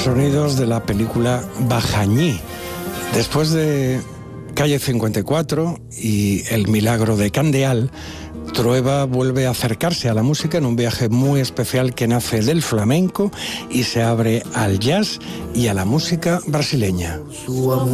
Sonidos de la película Bajañí. Después de Calle 54 y El milagro de Candeal, Trueba vuelve a acercarse a la música en un viaje muy especial que nace del flamenco y se abre al jazz y a la música brasileña.